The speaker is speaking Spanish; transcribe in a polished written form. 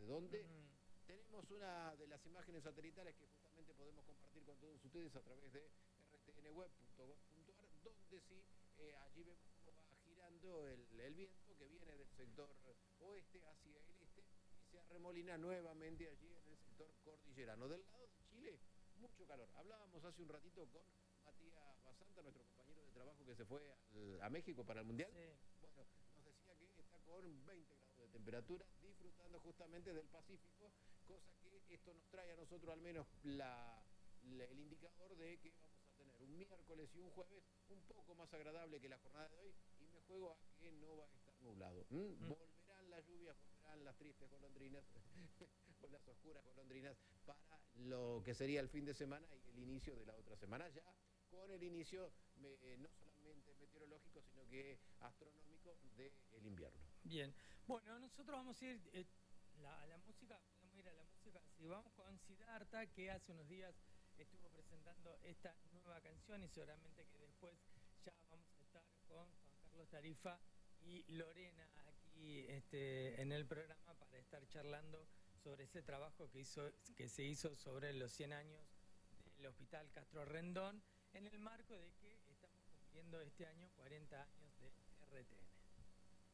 donde tenemos una de las imágenes satelitales que justamente podemos compartir con todos ustedes a través de rtnweb.gov.ar, donde sí, allí vemos cómo va girando el viento que viene del sector oeste hacia el este y se arremolina nuevamente allí en el sector cordillerano. Del lado de Chile, mucho calor. Hablábamos hace un ratito con Matías Basanta, nuestro compañero de trabajo que se fue a México para el Mundial. Sí. Bueno, nos decía que está con 20 grados de temperatura, disfrutando justamente del Pacífico, cosa que esto nos trae a nosotros al menos el indicador de que vamos a tener un miércoles y un jueves un poco más agradable que la jornada de hoy, y me juego a que no va a estar nublado. Volverán las lluvias, volverán las tristes golondrinas o las oscuras golondrinas para lo que sería el fin de semana y el inicio de la otra semana, ya con el inicio no solamente meteorológico, sino que astronómico del invierno. Bien, bueno, nosotros vamos a ir a la música, podemos ir a la música, si vamos con Siddhartha, que hace unos días estuvo presentando esta nueva canción y seguramente que después ya vamos a estar con Juan Carlos Tarifa y Lorena aquí en el programa para estar charlando sobre ese trabajo que se hizo sobre los 100 años del Hospital Castro Rendón, en el marco de que estamos cumpliendo este año 40 años de RTN.